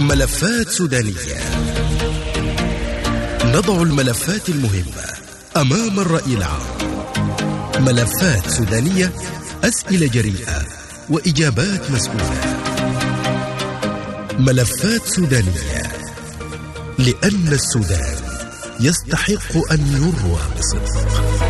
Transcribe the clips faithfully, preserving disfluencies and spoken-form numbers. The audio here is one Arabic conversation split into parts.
ملفات سودانية. نضع الملفات المهمة أمام الرأي العام. ملفات سودانية، أسئلة جريئة وإجابات مسؤولة. ملفات سودانية، لأن السودان يستحق أن يروى بصدق.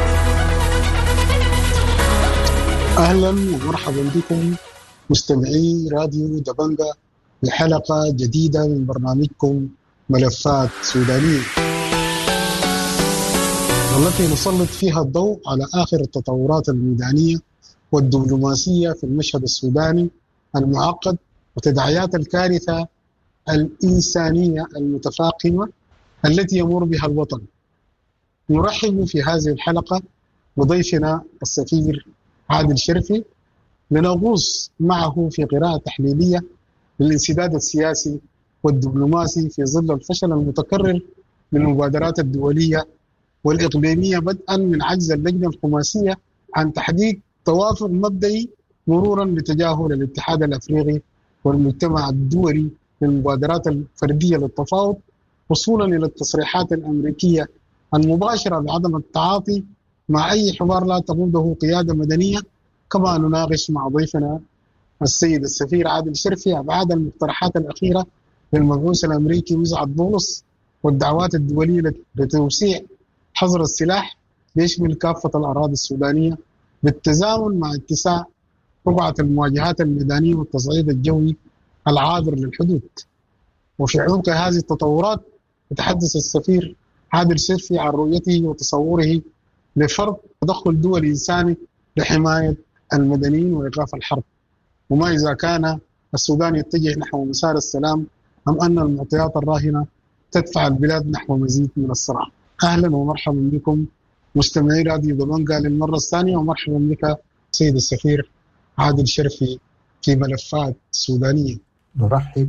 أهلا ومرحبا بكم مستمعي راديو دبنجة لحلقة جديدة من برنامجكم ملفات سودانية، والتي نسلط فيها الضوء على آخر التطورات الميدانية والدبلوماسية في المشهد السوداني المعقد وتداعيات الكارثة الإنسانية المتفاقمة التي يمر بها الوطن. نرحب في هذه الحلقة بضيفنا السفير عادل شرفي لنغوص معه في قراءة تحليلية للانسداد السياسي والدبلوماسي في ظل الفشل المتكرر للمبادرات الدولية والإقليمية، بدءا من عجز اللجنة الخماسية عن تحقيق توافق مبدئي مرورا لتجاهل الاتحاد الأفريقي والمجتمع الدولي للمبادرات الفردية للتفاوض، وصولا إلى التصريحات الأمريكية المباشرة بعدم التعاطي مع أي حوار لا تقوده قيادة مدنية. كما نناقش مع ضيفنا السيد السفير عادل شرفي أبعاد المقترحات الأخيرة للمبعوث الأمريكي مسعد بولس والدعوات الدولية لتوسيع حظر السلاح ليشمل كافة الأراضي السودانية بالتزامن مع اتساع رقعة المواجهات الميدانية والتصعيد الجوي العابر للحدود. وفي عمق هذه التطورات يتحدث السفير عادل شرفي عن رؤيته وتصوره لفرض تدخل دولي إنساني لحماية المدنيين وإيقاف الحرب، وما إذا كان السودان يتجه نحو مسار السلام أم أن المعطيات الراهنة تدفع البلاد نحو مزيد من الصراع. أهلا ومرحبا بكم مستمعي راديو دبنجة للمرة الثانية، ومرحبا بك سيد السفير عادل شرفي في ملفات سودانية. نرحب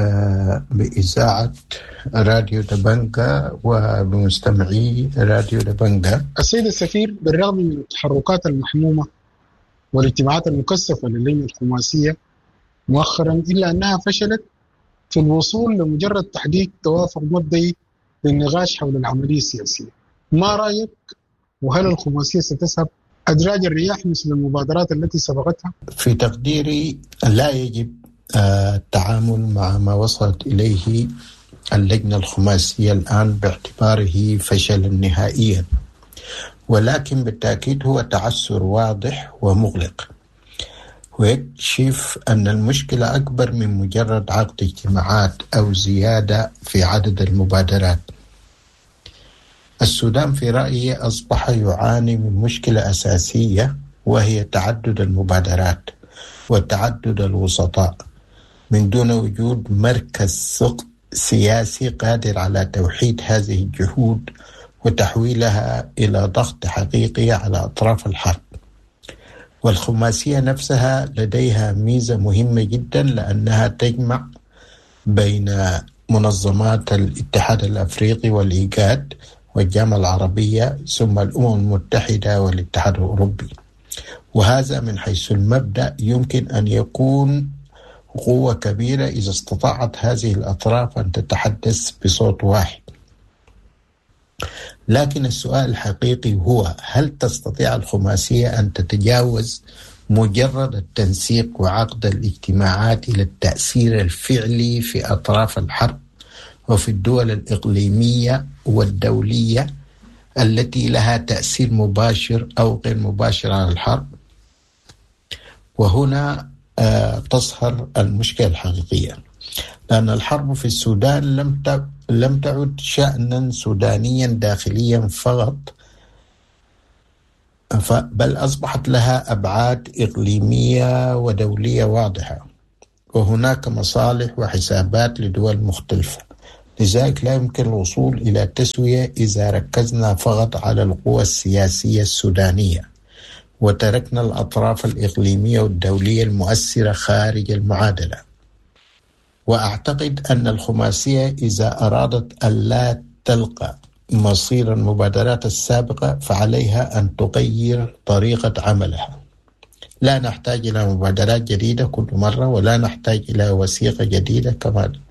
بإذاعة راديو دبنجة وبمستمعي راديو دبنجة. السيد السفير، بالرغم من التحركات المحمومة والاجتماعات المكثفة للجنة الخماسية مؤخرا، إلا أنها فشلت في الوصول لمجرد تحقيق توافق مبدئي للنقاش حول العملية السياسية. ما رأيك؟ وهل الخماسية ستسحب أدراج الرياح مثل المبادرات التي سبقتها؟ في تقديري لا يجب التعامل مع ما وصلت إليه اللجنة الخماسية الآن باعتباره فشلا نهائيا، ولكن بالتأكيد هو تعثر واضح ومغلق، ويكشف أن المشكلة أكبر من مجرد عقد اجتماعات أو زيادة في عدد المبادرات. السودان في رأيي أصبح يعاني من مشكلة أساسية، وهي تعدد المبادرات وتعدد الوسطاء من دون وجود مركز سياسي قادر على توحيد هذه الجهود وتحويلها إلى ضغط حقيقي على أطراف الحرب. والخماسية نفسها لديها ميزة مهمة جدا، لأنها تجمع بين منظمات الاتحاد الأفريقي والإيجاد والجامعة العربية ثم الأمم المتحدة والاتحاد الأوروبي، وهذا من حيث المبدأ يمكن أن يكون قوة كبيرة إذا استطاعت هذه الأطراف أن تتحدث بصوت واحد. لكن السؤال الحقيقي هو: هل تستطيع الخماسية أن تتجاوز مجرد التنسيق وعقد الاجتماعات إلى التأثير الفعلي في أطراف الحرب وفي الدول الإقليمية والدولية التي لها تأثير مباشر أو غير مباشر على الحرب؟ وهنا آه تظهر المشكلة الحقيقية، لأن الحرب في السودان لم لم تعد شأنا سودانيا داخليا فقط، بل أصبحت لها أبعاد إقليمية ودولية واضحة، وهناك مصالح وحسابات لدول مختلفة. لذلك لا يمكن الوصول إلى تسوية إذا ركزنا فقط على القوى السياسية السودانية وتركنا الأطراف الإقليمية والدولية المؤثرة خارج المعادلة. وأعتقد أن الخماسية إذا أرادت أن لا تلقى مصير المبادرات السابقة فعليها أن تغير طريقة عملها. لا نحتاج إلى مبادرات جديدة كل مرة، ولا نحتاج إلى وثيقة جديدة كما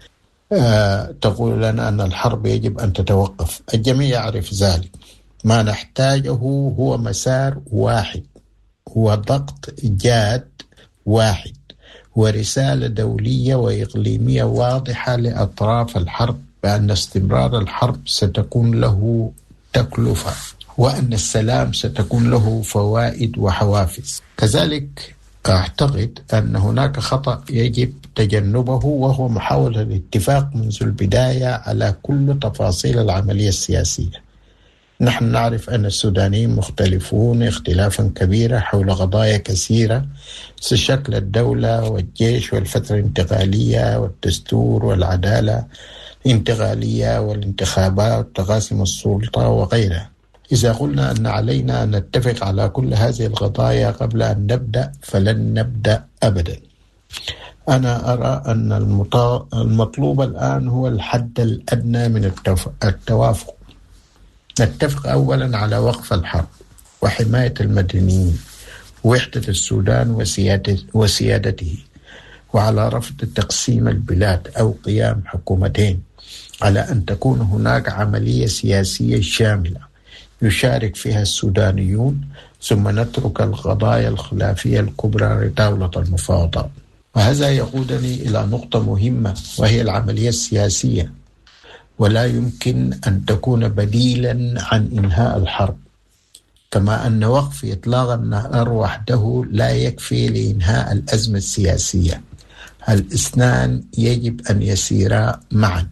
آه تقول لنا أن الحرب يجب أن تتوقف. الجميع يعرف ذلك. ما نحتاجه هو مسار واحد، هو ضغط جاد واحد، ورسالة دولية وإقليمية واضحة لأطراف الحرب بأن استمرار الحرب ستكون له تكلفة، وأن السلام ستكون له فوائد وحوافز. كذلك أعتقد أن هناك خطأ يجب تجنبه، وهو محاولة الاتفاق منذ البداية على كل تفاصيل العملية السياسية. نحن نعرف أن السودانيين مختلفون اختلافا كبيرا حول قضايا كثيرة، شكل الدولة والجيش والفترة الانتقالية والدستور والعدالة الانتقالية والانتخابات وتقاسم السلطة وغيرها. إذا قلنا أن علينا أن نتفق على كل هذه القضايا قبل أن نبدأ فلن نبدأ أبدا. أنا أرى أن المطلوب الآن هو الحد الأدنى من التوافق. نتفق أولا على وقف الحرب وحماية المدنيين ووحدة السودان وسيادته، وعلى رفض تقسيم البلاد أو قيام حكومتين، على أن تكون هناك عملية سياسية شاملة يشارك فيها السودانيون، ثم نترك القضايا الخلافية الكبرى لطاولة المفاوضات. وهذا يقودني إلى نقطة مهمة، وهي العملية السياسية، ولا يمكن أن تكون بديلا عن إنهاء الحرب، كما أن وقف إطلاق النار وحده لا يكفي لإنهاء الأزمة السياسية. الاثنان يجب أن يسيرا معا.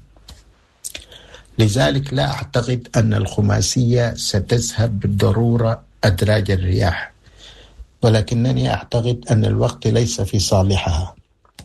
لذلك لا أعتقد أن الخماسية ستذهب بالضرورة أدراج الرياح، ولكنني أعتقد أن الوقت ليس في صالحها.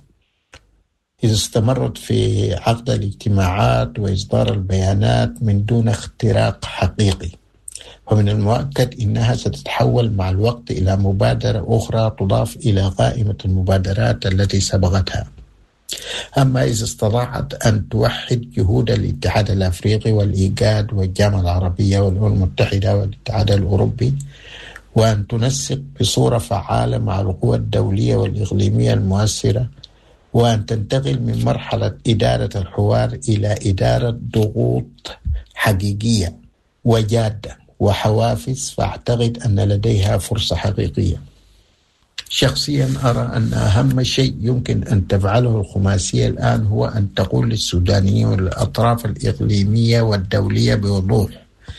إذا استمرت في عقد الاجتماعات وإصدار البيانات من دون اختراق حقيقي، ومن المؤكد أنها ستتحول مع الوقت إلى مبادرة أخرى تضاف إلى قائمة المبادرات التي سبقتها. أما إذا استطاعت أن توحد جهود الاتحاد الأفريقي والإيجاد والجامعة العربية والأمم المتحدة والاتحاد الأوروبي، وأن تنسق بصورة فعالة مع القوى الدولية والإقليمية المؤثرة، وأن تنتقل من مرحلة إدارة الحوار إلى إدارة ضغوط حقيقية وجادة وحوافز، فأعتقد أن لديها فرصة حقيقية. شخصيا أرى أن أهم شيء يمكن أن تفعله الخماسية الآن هو أن تقول للسودانيين والأطراف الإقليمية والدولية بوضوح: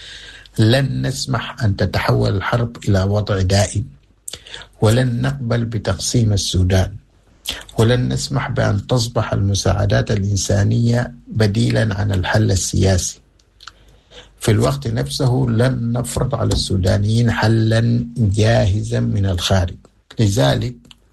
لن نسمح أن تتحول الحرب إلى وضع دائم، ولن نقبل بتقسيم السودان، ولن نسمح بأن تصبح المساعدات الإنسانية بديلا عن الحل السياسي. في الوقت نفسه لن نفرض على السودانيين حلا جاهزا من الخارج. لذلك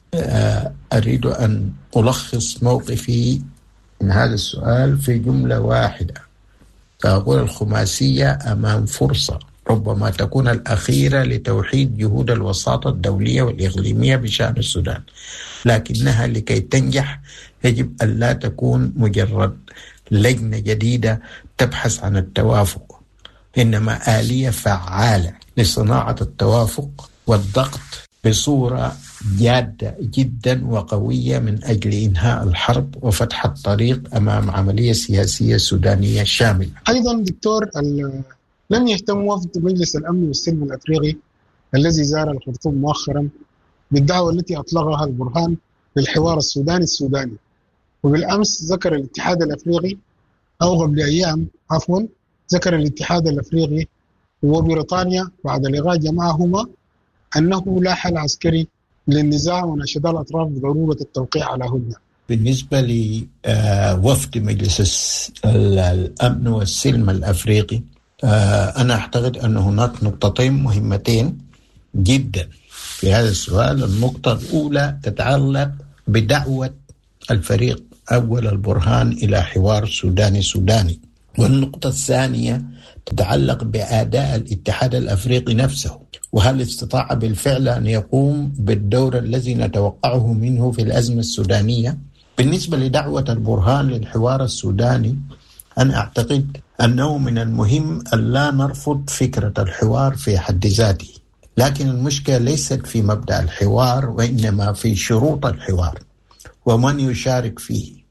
أريد أن ألخص موقفي من هذا السؤال في جملة واحدة، فأقول الخماسية أمام فرصة ربما تكون الأخيرة لتوحيد جهود الوساطة الدولية والإقليمية بشأن السودان، لكنها لكي تنجح يجب أن لا تكون مجرد لجنة جديدة تبحث عن التوافق، إنما آلية فعالة لصناعة التوافق والضغط بصورة جادة جدا وقوية من أجل إنهاء الحرب وفتح الطريق أمام عملية سياسية سودانية شاملة. أيضا دكتور، لم يهتم وفد مجلس الأمن والسلم الأفريقي الذي زار الخرطوم مؤخرا بالدعوة التي أطلقها البرهان للحوار السوداني السوداني، وبالأمس ذكر الاتحاد الأفريقي أو قبل أيام عفوا ذكر الاتحاد الأفريقي وبريطانيا بعد لقاء جمعهما أنه لا حل عسكري للنزاع، وناشد الأطراف بضرورة التوقيع على هدنة. بالنسبة لوفد مجلس الأمن والسلم الأفريقي، أنا أعتقد أن هناك نقطتين مهمتين جدا في هذا السؤال. النقطة الأولى تتعلق بدعوة الفريق أول البرهان إلى حوار سوداني سوداني، والنقطة الثانية تتعلق بأداء الاتحاد الأفريقي نفسه، وهل استطاع بالفعل أن يقوم بالدور الذي نتوقعه منه في الأزمة السودانية. بالنسبة لدعوة البرهان للحوار السوداني، أنا أعتقد أنه من المهم أن لا نرفض فكرة الحوار في حد ذاته، لكن المشكلة ليست في مبدأ الحوار، وإنما في شروط الحوار ومن يشارك فيه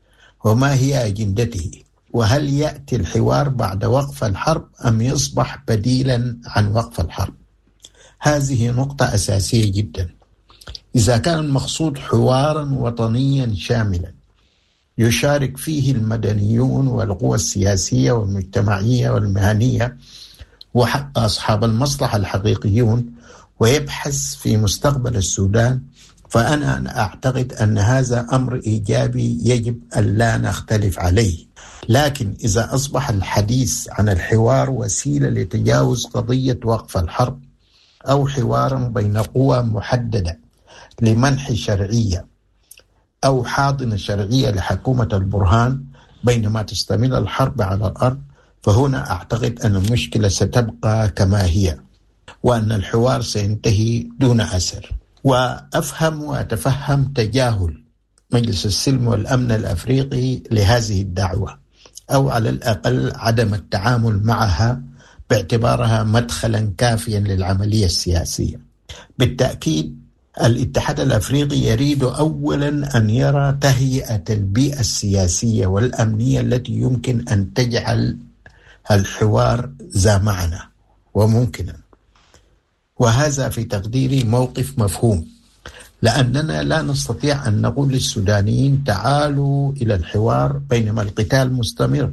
وما هي أجندته، وهل يأتي الحوار بعد وقف الحرب أم يصبح بديلا عن وقف الحرب. هذه نقطة أساسية جدا. إذا كان المقصود حوارا وطنيا شاملا يشارك فيه المدنيون والقوى السياسية والمجتمعية والمهنية وحتى أصحاب المصلحة الحقيقيون ويبحث في مستقبل السودان، فأنا أعتقد أن هذا أمر إيجابي يجب أن لا نختلف عليه. لكن إذا أصبح الحديث عن الحوار وسيلة لتجاوز قضية وقف الحرب أو حوارا بين قوى محددة لمنح شرعية أو حاضنة شرعية لحكومة البرهان بينما تستمر الحرب على الأرض، فهنا أعتقد أن المشكلة ستبقى كما هي وأن الحوار سينتهي دون أثر. وأفهم وأتفهم تجاهل مجلس السلم والأمن الأفريقي لهذه الدعوة، أو على الأقل عدم التعامل معها باعتبارها مدخلا كافيا للعملية السياسية. بالتأكيد الاتحاد الأفريقي يريد أولا أن يرى تهيئة البيئة السياسية والأمنية التي يمكن أن تجعل الحوار ذا معنى وممكنا، وهذا في تقديري موقف مفهوم، لأننا لا نستطيع أن نقول للسودانيين تعالوا إلى الحوار بينما القتال مستمر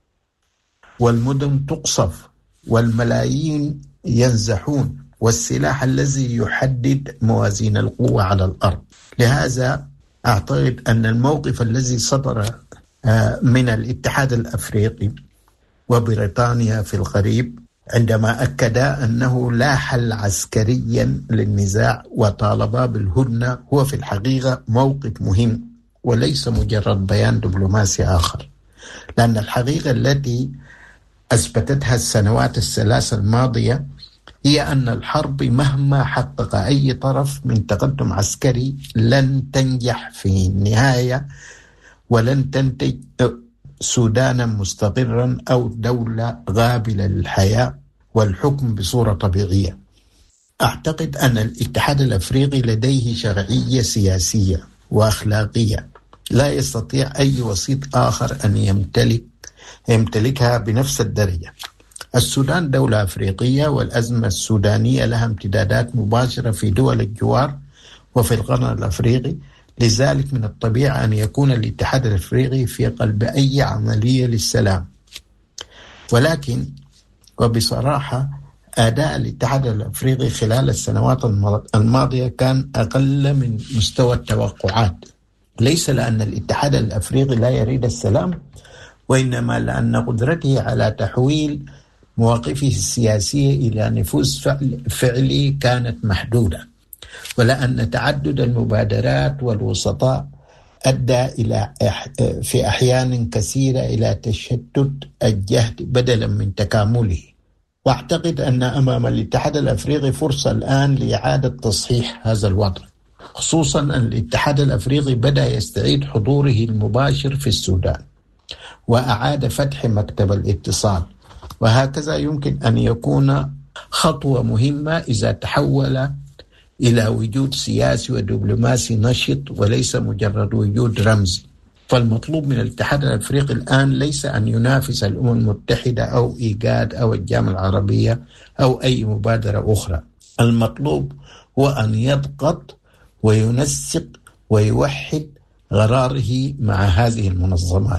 والمدن تقصف والملايين ينزحون والسلاح الذي يحدد موازين القوة على الأرض. لهذا أعتقد أن الموقف الذي صدر من الاتحاد الأفريقي وبريطانيا في القريب عندما أكدا أنه لا حل عسكريا للنزاع وطالبا بالهدنة هو في الحقيقة موقف مهم وليس مجرد بيان دبلوماسي آخر، لأن الحقيقة التي أثبتتها السنوات الثلاثة الماضية هي أن الحرب مهما حقق أي طرف من تقدم عسكري لن تنجح في النهاية ولن تنتج سودانا مستقرا أو دولة قابلة للحياة والحكم بصورة طبيعية. أعتقد أن الاتحاد الأفريقي لديه شرعية سياسية وأخلاقية لا يستطيع أي وسيط آخر أن يمتلك يمتلكها بنفس الدرجة. السودان دولة أفريقية والأزمة السودانية لها امتدادات مباشرة في دول الجوار وفي القرن الأفريقي، لذلك من الطبيعي أن يكون الاتحاد الأفريقي في قلب أي عملية للسلام. ولكن وبصراحة أداء الاتحاد الأفريقي خلال السنوات الماضية كان أقل من مستوى التوقعات، ليس لأن الاتحاد الأفريقي لا يريد السلام، وإنما لأن قدرته على تحويل مواقفه السياسية إلى نفوذ فعل فعلي كانت محدودة، ولأن تعدد المبادرات والوسطاء أدى إلى في أحيان كثيرة إلى تشتت الجهد بدلا من تكامله. وأعتقد أن أمام الاتحاد الأفريقي فرصة الآن لإعادة تصحيح هذا الوضع، خصوصا أن الاتحاد الأفريقي بدأ يستعيد حضوره المباشر في السودان وأعاد فتح مكتب الاتصال، وهكذا يمكن أن يكون خطوة مهمة إذا تحول إلى وجود سياسي ودبلوماسي نشط وليس مجرد وجود رمزي. فالمطلوب من الاتحاد الأفريقي الآن ليس أن ينافس الأمم المتحدة أو إيجاد أو الجامعة العربية أو أي مبادرة أخرى. المطلوب هو أن يضغط وينسق ويوحد قراره مع هذه المنظمات،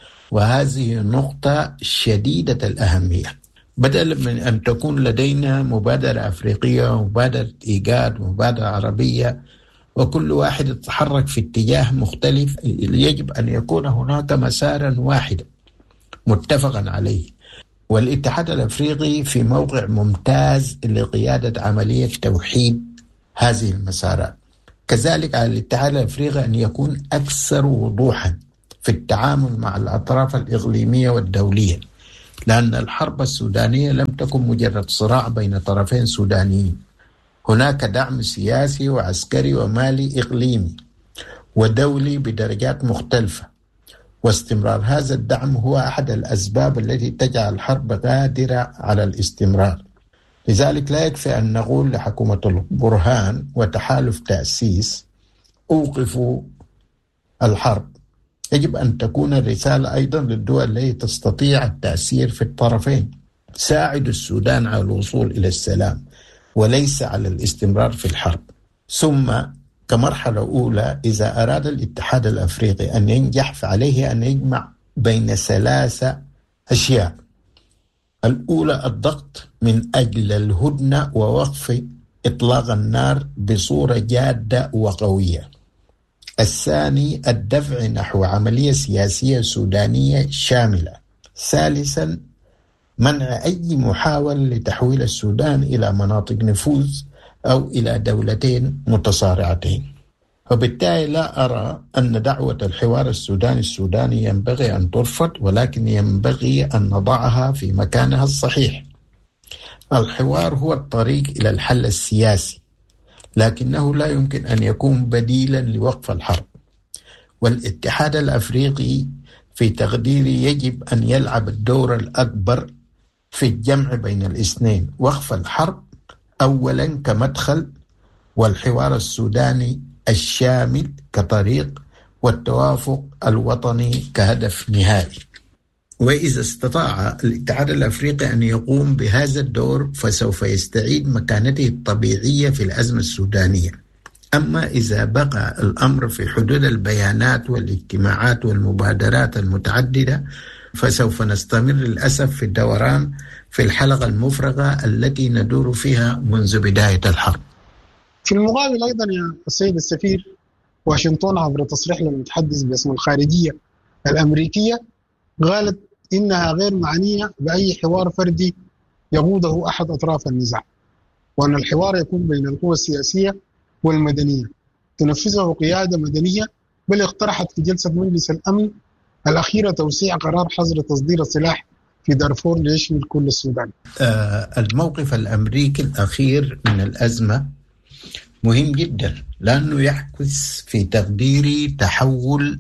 وهذه نقطة شديدة الأهمية. بدلا من أن تكون لدينا مبادرة أفريقية ومبادرة إيجاد ومبادرة عربية وكل واحد يتحرك في اتجاه مختلف، يجب أن يكون هناك مسارا واحدا متفقا عليه. والاتحاد الأفريقي في موقع ممتاز لقيادة عملية توحيد هذه المسارات. كذلك على الاتحاد الأفريقي أن يكون أكثر وضوحا في التعامل مع الأطراف الإقليمية والدولية، لأن الحرب السودانية لم تكن مجرد صراع بين طرفين سودانيين، هناك دعم سياسي وعسكري ومالي إقليمي ودولي بدرجات مختلفة، واستمرار هذا الدعم هو أحد الأسباب التي تجعل الحرب قادرة على الاستمرار. لذلك لا يكفي أن نقول لحكومة البرهان وتحالف تأسيس أوقفوا الحرب، يجب أن تكون الرسالة أيضا للدول التي تستطيع التأثير في الطرفين. ساعد السودان على الوصول إلى السلام وليس على الاستمرار في الحرب. ثم كمرحلة أولى إذا أراد الاتحاد الأفريقي أن ينجح فعليه أن يجمع بين ثلاثة أشياء. الأولى الضغط من أجل الهدنة ووقف إطلاق النار بصورة جادة وقوية. الثاني الدفع نحو عملية سياسية سودانية شاملة. ثالثا منع أي محاولة لتحويل السودان إلى مناطق نفوذ أو إلى دولتين متصارعتين. وبالتالي لا أرى أن دعوة الحوار السوداني السوداني ينبغي أن ترفض، ولكن ينبغي أن نضعها في مكانها الصحيح. الحوار هو الطريق إلى الحل السياسي، لكنه لا يمكن أن يكون بديلا لوقف الحرب. والاتحاد الأفريقي في تقديري يجب أن يلعب الدور الأكبر في الجمع بين الاثنين، وقف الحرب أولا كمدخل، والحوار السوداني الشامل كطريق، والتوافق الوطني كهدف نهائي. وإذا استطاع الاتحاد الأفريقي أن يقوم بهذا الدور فسوف يستعيد مكانته الطبيعية في الأزمة السودانية. أما إذا بقى الأمر في حدود البيانات والاجتماعات والمبادرات المتعددة فسوف نستمر للأسف في الدوران في الحلقة المفرغة التي ندور فيها منذ بداية الحرب. في المقابل أيضا يا السيد السفير، واشنطن عبر تصريح للمتحدث باسم الخارجية الأمريكية قالت إنها غير معنية بأي حوار فردي يقوده أحد أطراف النزاع، وأن الحوار يكون بين القوى السياسية والمدنية تنفذه قيادة مدنية، بل اقترحت في جلسة مجلس الأمن الأخيرة توسيع قرار حظر تصدير السلاح في دارفور ليشمل كل السودان. آه الموقف الأمريكي الأخير من الأزمة مهم جدا، لأنه يعكس في تقديري تحول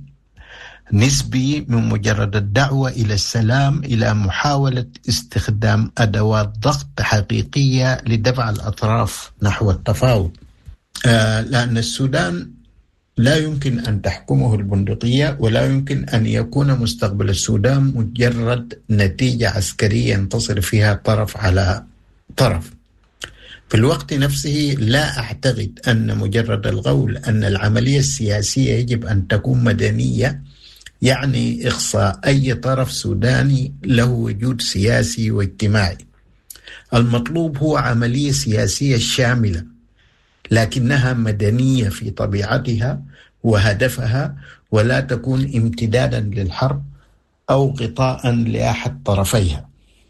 نسبي من مجرد الدعوة إلى السلام إلى محاولة استخدام أدوات ضغط حقيقية لدفع الأطراف نحو التفاوض. آه لأن السودان لا يمكن أن تحكمه البندقية، ولا يمكن أن يكون مستقبل السودان مجرد نتيجة عسكرية ينتصر فيها طرف على طرف. في الوقت نفسه لا أعتقد أن مجرد القول أن العملية السياسية يجب أن تكون مدنية يعني إخصاء أي طرف سوداني له وجود سياسي واجتماعي. المطلوب هو عملية سياسية شاملة لكنها مدنية في طبيعتها وهدفها، ولا تكون امتدادا للحرب أو غطاء لأحد طرفيها.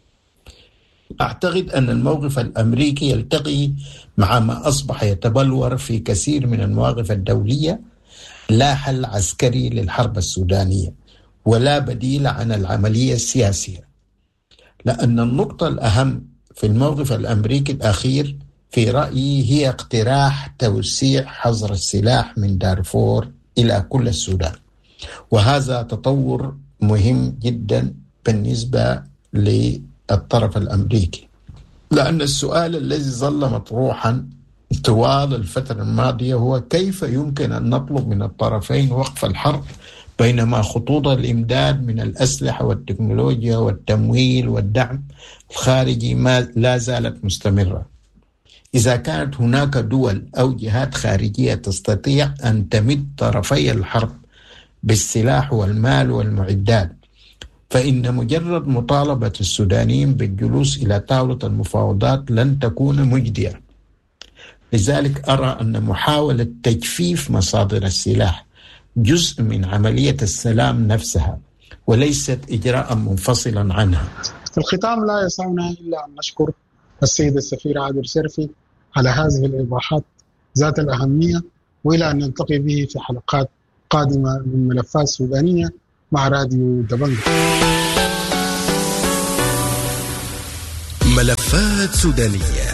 أعتقد أن الموقف الأمريكي يلتقي مع ما أصبح يتبلور في كثير من المواقف الدولية: لا حل عسكري للحرب السودانية ولا بديل عن العملية السياسية. لأن النقطة الأهم في الموقف الأمريكي الأخير في رأيي هي اقتراح توسيع حظر السلاح من دارفور إلى كل السودان، وهذا تطور مهم جدا بالنسبة للطرف الأمريكي، لأن السؤال الذي ظل مطروحا طوال الفترة الماضية هو كيف يمكن أن نطلب من الطرفين وقف الحرب بينما خطوط الإمداد من الأسلحة والتكنولوجيا والتمويل والدعم الخارجي ما لا زالت مستمرة. إذا كانت هناك دول أو جهات خارجية تستطيع أن تمد طرفي الحرب بالسلاح والمال والمعدات، فإن مجرد مطالبة السودانيين بالجلوس إلى طاولة المفاوضات لن تكون مجدية. لذلك أرى أن محاولة تجفيف مصادر السلاح جزء من عملية السلام نفسها وليست إجراء منفصلا عنها. في الختام لا يسعنا إلا أن نشكر السيد السفير عادل شرفي على هذه الإيضاحات ذات الأهمية، وإلى أن نلتقي به في حلقات قادمة من ملفات سودانية مع راديو دبنج. ملفات سودانية.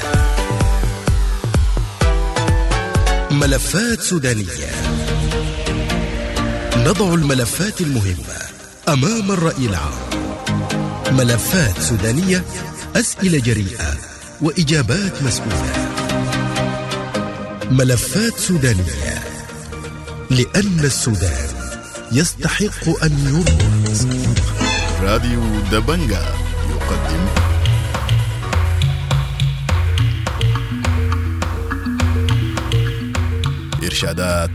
ملفات سودانية. نضع الملفات المهمة أمام الرأي العام. ملفات سودانية، أسئلة جريئة وإجابات مسؤولة. ملفات سودانية، لأن السودان يستحق أن يرفع. راديو دبنجا يقدم إرشادات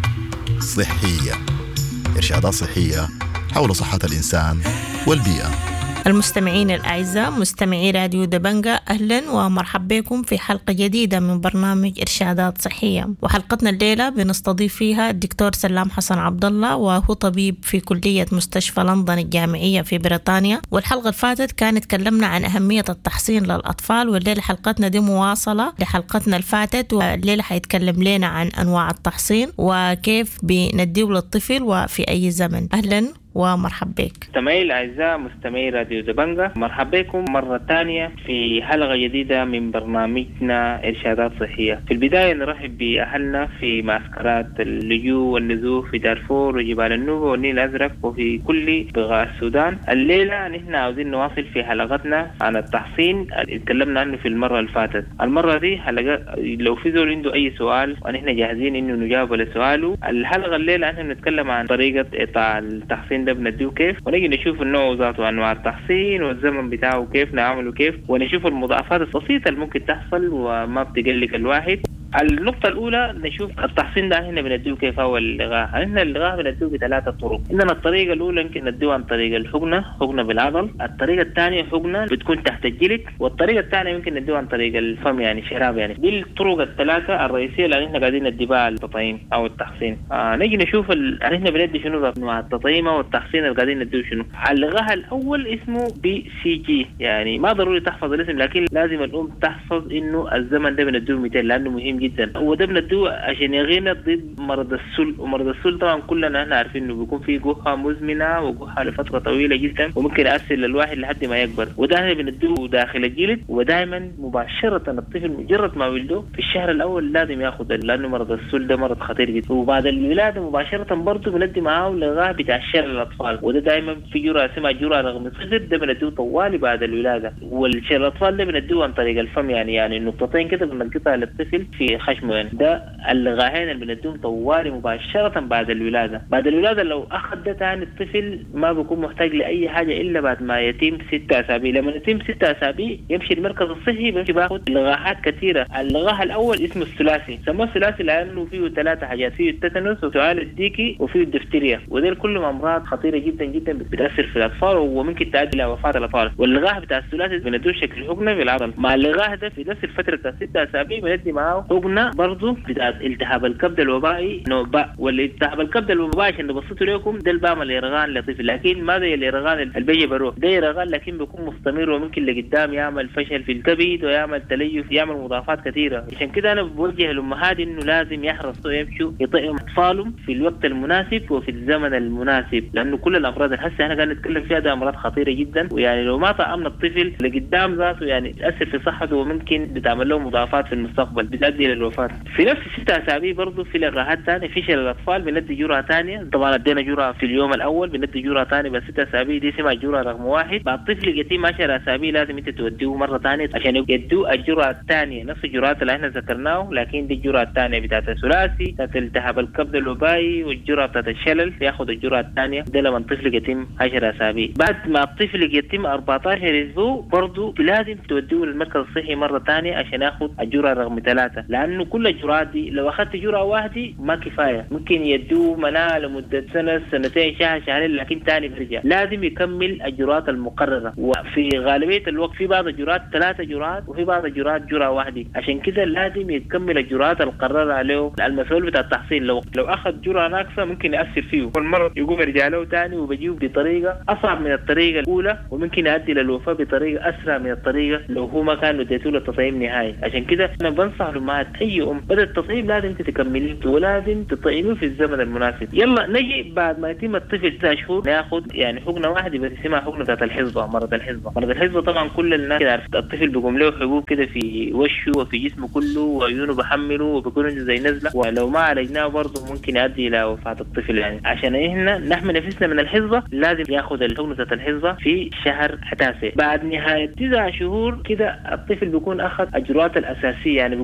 صحية إرشادات صحية حول صحة الإنسان والبيئة. المستمعين الأعزاء مستمعي راديو دبنجا، أهلا ومرحبا بكم في حلقة جديدة من برنامج إرشادات صحية. وحلقتنا الليلة بنستضيف فيها الدكتور سلام حسن عبد الله، وهو طبيب في كلية مستشفى لندن الجامعية في بريطانيا. والحلقة اللي فاتت كان تكلمنا عن أهمية التحصين للأطفال، والليلة حلقتنا دي مواصلة لحلقتنا اللي فاتت، والليلة حيتكلم لنا عن أنواع التحصين وكيف بنديه للطفل وفي أي زمن. أهلا ومرحبا بك. مستمعي الأعزاء مستمعي راديو دبنجا، مرحبا بكم مرة ثانية في حلقة جديدة من برنامجنا إرشادات صحية. في البداية نرحب بأهلنا في معسكرات اللجوء والنزوح في دارفور وجبال النوبة والنيل الأزرق وفي كل بقاع السودان. الليلة نحن عاوزين نواصل في حلقتنا عن التحصين اللي اتكلمنا عنه في المرة اللي فاتت. المرة دي حلقة لو في زول عنده أي سؤال ونحن جاهزين إنه نجاوب لسؤاله. الحلقة الليلة نحن نتكلم عن طريقة إطاع التحصين ده بنديه كيف، ونجي نشوف النوع ذاته أنواع التحصين والزمن بتاعه كيف نعمله كيف، ونشوف المضاعفات البسيطة اللي ممكن تحصل وما بتقلق الواحد. النقطة الأولى نشوف التحصين ده هنا بنديه كيف هو اللغاء. هنا اللغاء بنديه بثلاثة طرق. عندنا الطريقة الأولى يمكن نديه عن طريق الحقنة، حقنة بالعضل. الطريقة الثانية حقنة بتكون تحت الجلد، والطريقة الثانية يمكن نديه عن طريق الفم يعني شراب. يعني دي الطرق الثلاثة الرئيسية اللي احنا قاعدين نديها التطعيم أو التحصين. آه نيجي نشوف ال... احنا بندي شنو أنواع التطعيم أو التحصين اللي قاعدين نديه شنو. اللغاء الأول اسمه بي سي جي، يعني ما ضروري تحفظ الاسم، لكن لازم الأم تحفظ إنه الزمن ده بنديه مئتين لأنه مهم جدا. هو ده بندوه عشان يغينا ضد مرض السل، ومرض السل طبعا كلنا احنا عارفين انه بيكون فيه جحة مزمنة وجحة لفترة طويلة جدا وممكن يأثر للواحد لحد ما يكبر. وده احنا بندوه داخل الجلد، ودائما مباشرة الطفل مجرد ما ولده في الشهر الأول لازم ياخد، لأنه مرض السل ده مرض خطير جدا. وبعد الولادة مباشرة برضه بندي معاه لغاية بتاع الشلل الأطفال، وده دائما في جرعة اسمها جرعة رغم الصغر، ده بندوه طوالي بعد الولادة. والشلل الأطفال ده بندوه عن طريق الفم، يعني يعني نقطتين كده بنقطها للطفل في خشمه. يعني ده اللغاهين اللي بندوم طوالي مباشرة بعد الولادة. بعد الولادة لو أخذ ده تاني الطفل ما بيكون محتاج لأي حاجة إلا بعد ما يتم ستة أسابيع. لما يتم ستة أسابيع يمشي المركز الصحي بيمشي باخد لغاهات كثيرة. اللغاه الأول اسمه الثلاثي، سموه الثلاثي لأنه فيه ثلاثة حاجات، فيه التتنس وسؤال الديكي وفيه الدفتيريا، ودول كلهم أمراض خطيرة جدا جدا بتأثر في الأطفال وممكن تؤدي إلى وفاة الأطفال. واللغاه بتاع الثلاثي بندوه شكل حقنة بالعضل. مع اللغاه ده في نفس الفترة بتاع ستة أسابيع بندي معاه حقنة برضو بتاعت التهاب الكبد الوبائي نوباء. والالتهاب الكبد الوبائي عشان نبسطه لكم ده البام الإرغان لطفل، لكن ما ده الإرغان البيجي بروح، ده إرغان لكن بيكون مستمر وممكن لقدام يعمل فشل في الكبد ويعمل تليف، يعمل مضاعفات كثيرة. عشان كده أنا بوجه الأمهات إنه لازم يحرصوا يمشوا يطعموا أطفالهم في الوقت المناسب وفي الزمن المناسب، لأنه كل الأمراض اللي هسه أنا قاعد نتكلم فيها ده أمراض خطيرة جدا، ويعني لو ما طعمنا الطفل لقدام ذاته يعني تأثر في صحته وممكن بتعمل له مضاعفات في المستقبل بتؤدي للوفاة. في نفس ستة أسابيع برضو في لغاهات ثانية في شلل الأطفال بندي جرعة ثانية. طبعا ادينا جرعة في اليوم الأول، بندي جرعة ثانية بس ستة أسابيع دي اسمها جرعة رقم واحد. بعد طفل يتم عشر أسابيع لازم أنت توديه مرة ثانية عشان يدوه الجرعة الثانية، نفس الجرعات اللي احنا ذكرناه، لكن دي الجرعة الثانية بتاعت الثلاثي بتاعت التهاب الكبد الوبائي والجرعة بتاعت الشلل ياخد الجرعة الثانية. ده لما الطفل يتم عشر أسابيع. بعد ما الطفل يتم أربعة عشر أسبوع برضو لازم توديه للمركز الصحي مرة ثانية عشان ياخد الجرعة رقم ثلاثة، لأنه كل الجرعات دي لو أخذت جرعة واحدة ما كفاية، ممكن يدوه مناعة لمدة سنة سنتين شهر شهرين لكن تاني برجع. لازم يكمل الجرعات المقررة، وفي غالبية الوقت في بعض الجرعات ثلاثة جرعات وفي بعض الجرعات جرعة واحدة. عشان كده لازم يكمل الجرعات المقررة عليه. المسؤول بتاع التحصين لو لو أخذ جرعة ناقصة ممكن يأثر فيه والمرض يقوم يرجع له تاني وبيجيب بطريقة أصعب من الطريقة الأولى، وممكن يؤدي للوفاة بطريقة أسرع من الطريقة لو هو ما كان اديته له التطعيم نهائي. عشان كده أنا بنصح لأمهات أي أم بدأ التطعيم لازم تتكمليه ولازم تطعميه في الزمن المناسب. يلا نجي بعد ما يتم الطفل تسع شهور ناخد يعني حقنة واحدة بس اسمها حقنة بتاعت الحصبة، مرض الحصبة. مرض الحصبة طبعا كل الناس عارفة، الطفل بيقوم له حبوب كده في وشه وفي جسمه كله وعيونه بحمله وبيكون زي نزلة، ولو ما عالجناه برضه ممكن يؤدي إلى وفاة الطفل. يعني عشان إحنا نحمي نفسنا من الحصبة لازم ياخد الحقنة بتاعت الحصبة في شهر التاسع. بعد نهاية تسع شهور كده الطفل بيكون أخذ الجرعات الأساسية، يعني بيكون بقى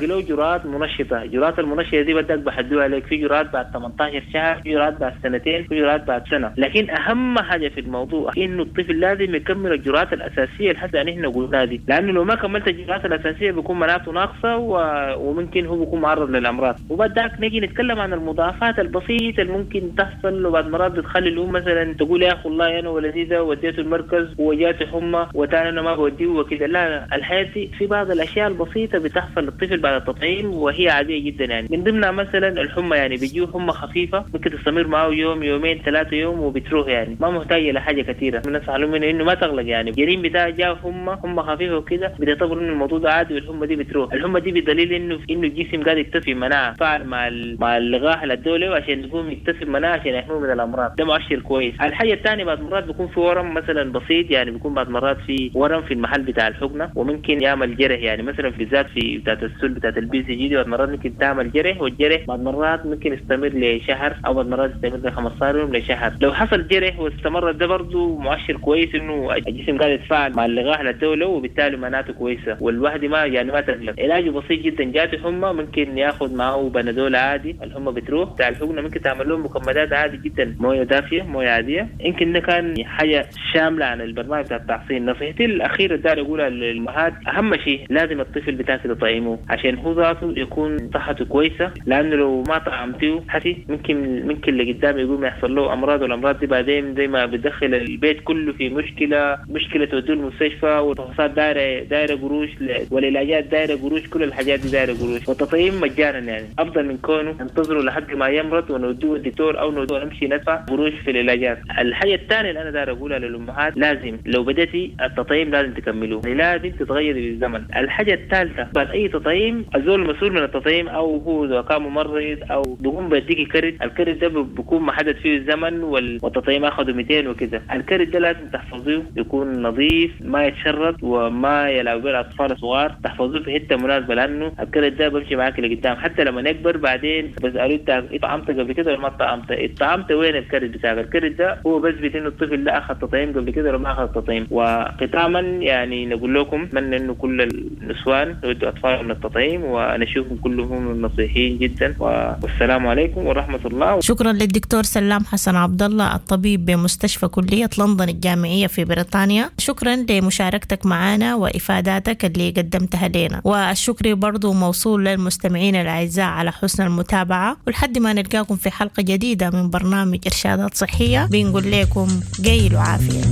باقي له جرعات منشطة. جرعات المنشطة دي بدك بحدوها عليك، في جرعات بعد ثمانية عشر شهر، في جرعات بعد سنتين، في جرعات بعد سنة. لكن أهم حاجة في الموضوع إنه الطفل لازم يكمل الجرعات الأساسية اللي حتى نحن قلنا دي، لأنه لو ما كملت الجرعات الأساسية بيكون مناعته ناقصة و... وممكن هو بيكون معرض للأمراض. وبعدك نجي نتكلم عن المضاعفات البسيطة اللي ممكن تحصل، وبعد مرات بتخلي الأم مثلا تقول يا أخي والله أنا ولدي ده وديته المركز وجاته حمى وتاني أنا ما بوديه وكذا. لا لا، الحياة في بعض الأشياء البسيطة بتحصل للطفل بعد التطعيم وهي عادية جدا. يعني من ضمنها مثلا الحمى، يعني بيجيه حمى خفيفة ممكن تستمر معه يوم يومين ثلاثة يوم وبتروح، يعني ما محتاجة لحاجة كثيرة. من نصح منه إنه ما تغلق، يعني الجنين بتاعه جاء حمى حمى خفيفة وكذا بيعتبر إنه الموضوع ده عادي والحمى دي بتروح. الحمى دي بدليل إنه إنه الجسم قاعد يكتسب مناعة فعل مع مع اللقاح الدولي عشان يقوم يكتسب مناعة عشان يحميه من الأمراض. ده مؤشر كويس. الحاجة الثانية بعد مرات بيكون في ورم مثلا بسيط، يعني بيكون بعد مرات في ورم في المحل بتاع الحقنة وممكن يعمل جرح، يعني مثلا بالذات في بتاعت السل بتاعت البي سي جي دي بعد مرات ممكن تعمل جرح، والجرح بعد مرات ممكن يستمر لشهر او بعد مرات يستمر ل خمسة عشر يوم لشهر. لو حصل جرح واستمر ده برضه مؤشر كويس انه الجسم قاعد يتفاعل مع اللقاح الدولي وبالتالي مناعته كويسة والواحد ما يعني ما تقلق. علاجه بسيط جدا. جاته حمى ممكن ياخذ معه بنادول عادي، الحمى بتروح. بتاع الحقنة ممكن تعمل لهم مكملات عادي جدا، مويه دافيه مويه عاديه. يمكن ده كان حاجه شامله عن البرنامج بتاع التحصين. نصيحتي الاخيره داير اقولها للامهات، اهم شيء لازم الطفل بتاعك تطعمه عشان هو ذاته يكون صحته كويسه، لانه لو ما طعمتيه حتي ممكن ممكن اللي قدام يقوم يحصل له امراض، والامراض دي بعدين زي ما بتدخل البيت كله في مشكله مشكله توديه المستشفى، والفحوصات دايره دايره قروش، والعلاجات دايره قروش، كل الحاجات دي دايره قروش. والتطعيم مجانا، يعني افضل من كونه ننتظروا لحد ما يمرض ونودوه الدكتور او نودوه نمشي ندفع قروش في العلاجات. الحاجه الثانيه اللي انا داير اقولها للامهات، لازم لو بديتي التطعيم لازم تكملوه، يعني لازم تتغيري بالزمن. الحاجه الثالثه بعد اي تطعيم الزول المسؤول من التطعيم او هو اذا كان ممرض او بيقوم بيديكي كرت، الكرت ده بيكون محدد فيه الزمن والتطعيم اخذه مئتين وكذا. الكرت ده لازم تحفظوه يكون نظيف ما يتشرد وما يلعب به الاطفال الصغار، تحفظوه في حته مناسبه، لانه الكرت ده بيمشي معاك لقدام حتى لما نكبر بعدين بسالوه انت طعمت قبل كده ولا ما طعمت؟ طعمت وين الكرت بتاعك؟ الكرت ده هو بثبت انه الطفل ده اخذ تطعيم قبل كده ولا ما اخذ تطعيم. وختاما يعني نقول لكم اتمنى انه كل النسوان يودوا اطفالهم للتطعيم، ونشوفهم كلهم نصيحين جدا، والسلام عليكم ورحمه الله. شكرا للدكتور سلام حسن عبد الله الطبيب بمستشفى كليه لندن الجامعيه في بريطانيا. شكرا لمشاركتك معنا وافاداتك اللي قدمتها لنا، والشكر برضو موصول للمستمعين الاعزاء على حسن المتابعه. ولحد ما نلقاكم في حلقه جديده من برنامج ارشادات صحيه بنقول لكم جيل وعافيه.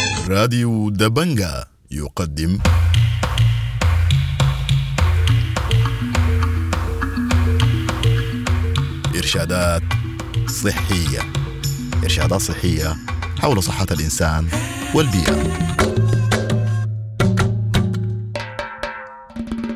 راديو دبنجا يقدم إرشادات صحية. إرشادات صحية حول صحة الإنسان والبيئة.